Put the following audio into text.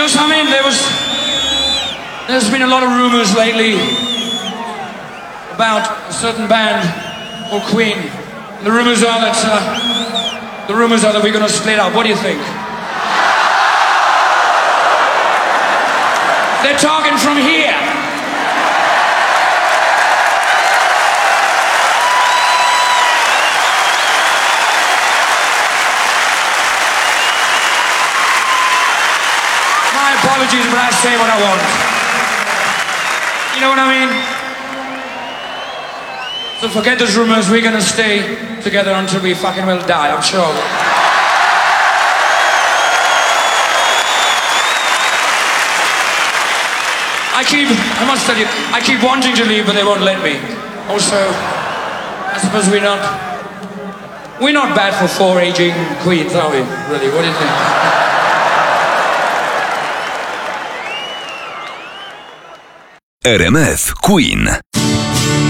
know something? There's been a lot of rumors lately about a certain band called Queen. The rumors are that we're going to split up. What do you think? They're talking from here. My apologies, but I say what I want. You know what I mean? So forget those rumors, we're gonna stay together until we fucking will die, I'm sure. I must tell you, I keep wanting to leave, but they won't let me. Also, I suppose we're not bad for 4 aging queens, are we? Really, what do you think? RMF Queen.